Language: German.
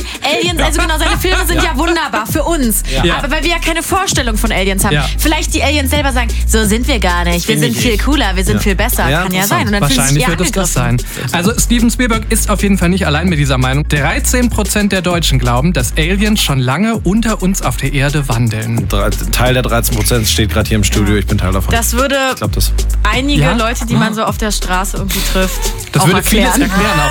Aliens, also genau, seine Filme sind ja wunderbar für uns. Ja. Aber weil wir ja keine Vorstellung von Aliens haben. Ja. Vielleicht die Aliens selber sagen, so sind wir gar nicht. Wir sind viel cooler, wir sind viel besser. Ja, Kann ja sein. Und dann Wahrscheinlich wird es das sein. Also Steven Spielberg ist auf jeden Fall nicht allein mit dieser Meinung. 13% der Deutschen glauben, dass Aliens schon lange unter uns auf der Erde wandeln. Teil der 13% steht gerade hier im Studio. Ich bin Teil davon. Das würde ich glaube, das einige Leute, die man so auf der Straße irgendwie trifft, Das auch würde erklären. vieles erklären.